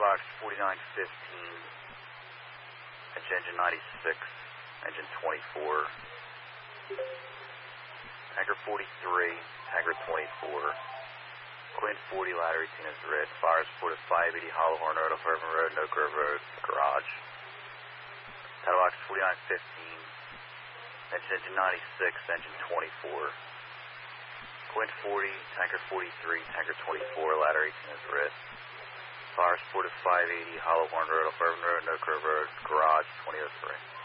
Box 4915, engine 96, engine 24. Tanker 43, Tanker 24. Quinn 40, ladder 18 is red. Fires report at 580 Hollow Horn Road, off Urban Road, No Grove Road, garage. Title Box 4915, engine 96, engine 24. Quinn 40, Tanker 43, Tanker 24, ladder 18 is red. Fires report at 580 Hollow Horn Road, off Urban Road, No Grove Road, garage 2003.